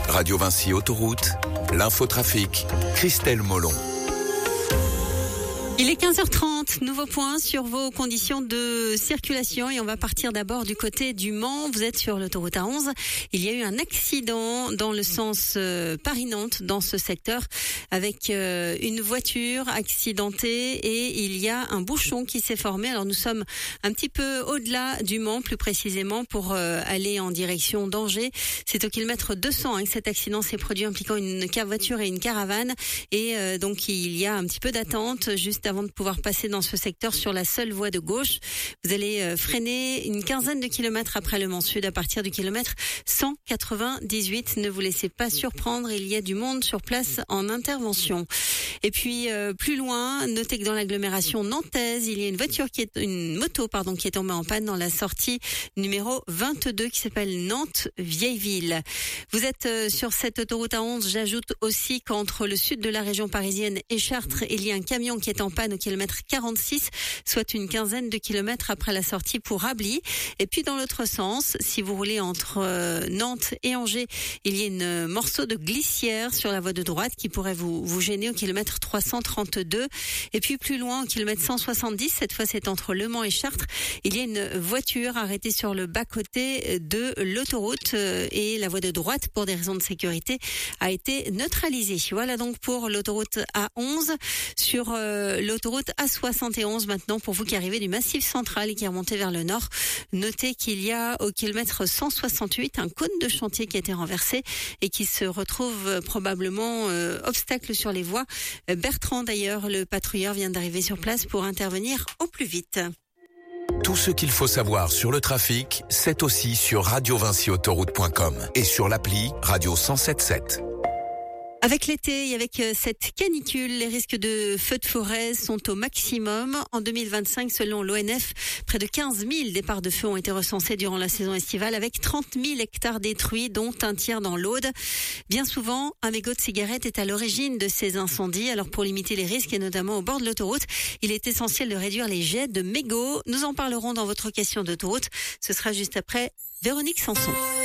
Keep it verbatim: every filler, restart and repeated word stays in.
Radio Vinci Autoroute, l'infotrafic, Christelle Molon. Il est quinze heures trente, nouveau point sur vos conditions de circulation et on va partir d'abord du côté du Mans. Vous êtes sur l'autoroute A onze. Il y a eu un accident dans le sens euh, Paris-Nantes dans ce secteur avec euh, une voiture accidentée et il y a un bouchon qui s'est formé. Alors nous sommes un petit peu au-delà du Mans, plus précisément pour euh, aller en direction d'Angers. C'est au kilomètre deux cents hein, que cet accident s'est produit impliquant une voiture et une caravane et euh, donc il y a un petit peu d'attente juste avant de pouvoir passer dans ce secteur sur la seule voie de gauche. Vous allez euh, freiner une quinzaine de kilomètres après le Mans Sud à partir du kilomètre cent quatre-vingt-dix-huit. Ne vous laissez pas surprendre, il y a du monde sur place en intervention. Et puis euh, plus loin, notez que dans l'agglomération nantaise, il y a une voiture qui est une moto pardon qui est tombée en panne dans la sortie numéro vingt-deux qui s'appelle Nantes-Vieilleville. Vous êtes euh, sur cette autoroute A onze, j'ajoute aussi qu'entre le sud de la région parisienne et Chartres, il y a un camion qui est en panne au kilomètre quarante-six, soit une quinzaine de kilomètres après la sortie pour Ably. Et puis dans l'autre sens, si vous roulez entre euh, Nantes et Angers, il y a une euh, morceau de glissière sur la voie de droite qui pourrait vous, vous gêner au kilomètre trois cent trente-deux. Et puis plus loin, au kilomètre cent soixante-dix, cette fois c'est entre Le Mans et Chartres, il y a une voiture arrêtée sur le bas-côté de l'autoroute euh, et la voie de droite, pour des raisons de sécurité, a été neutralisée. Voilà donc pour l'autoroute A onze. Sur euh, l'autoroute A soixante et onze maintenant, pour vous qui arrivez du Massif central et qui remontez vers le nord, notez qu'il y a au kilomètre cent soixante-huit un cône de chantier qui a été renversé et qui se retrouve probablement euh, obstacle sur les voies. Bertrand d'ailleurs, le patrouilleur, vient d'arriver sur place pour intervenir au plus vite. Tout ce qu'il faut savoir sur le trafic, c'est aussi sur radio vinci autoroute point com et sur l'appli Radio cent soixante-dix-sept sept. Avec l'été et avec cette canicule, les risques de feux de forêt sont au maximum. En deux mille vingt-cinq, selon l'O N F, près de quinze mille départs de feu ont été recensés durant la saison estivale avec trente mille hectares détruits, dont un tiers dans l'Aude. Bien souvent, un mégot de cigarette est à l'origine de ces incendies. Alors pour limiter les risques, et notamment au bord de l'autoroute, il est essentiel de réduire les jets de mégots. Nous en parlerons dans votre question d'autoroute. Ce sera juste après Véronique Sanson.